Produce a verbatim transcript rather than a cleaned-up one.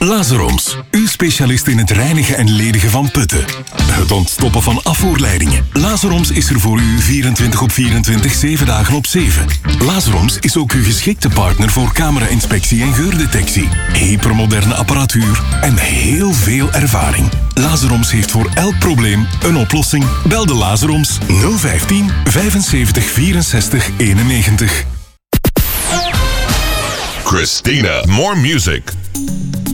Lazaroms, uw specialist in het reinigen en ledigen van putten. Het ontstoppen van afvoerleidingen. Lazaroms is er voor u vierentwintig op vierentwintig, zeven dagen op zeven. Lazaroms is ook uw geschikte partner voor camera-inspectie en geurdetectie. Hypermoderne apparatuur en heel veel ervaring. Lazaroms heeft voor elk probleem een oplossing. Bel de Lazaroms nul vijftien vijfenzeventig vierenzestig eenennegentig. Christina, more music.